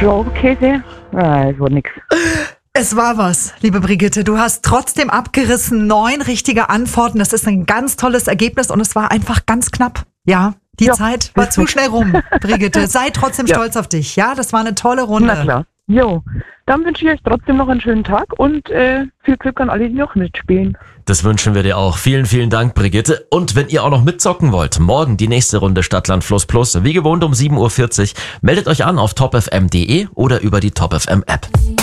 Schraubkäse? Es war nix. Es war was, liebe Brigitte. Du hast trotzdem abgerissen. 9 richtige Antworten. Das ist ein ganz tolles Ergebnis und es war einfach ganz knapp. Ja, die Zeit war zu schnell rum, Brigitte. Sei trotzdem stolz auf dich. Ja, das war eine tolle Runde. Na klar. Jo, dann wünsche ich euch trotzdem noch einen schönen Tag und viel Glück an alle, die noch mitspielen. Das wünschen wir dir auch. Vielen, vielen Dank, Brigitte. Und wenn ihr auch noch mitzocken wollt, morgen die nächste Runde Stadtland Fluss Plus, wie gewohnt um 7.40 Uhr, meldet euch an auf topfm.de oder über die Top FM App.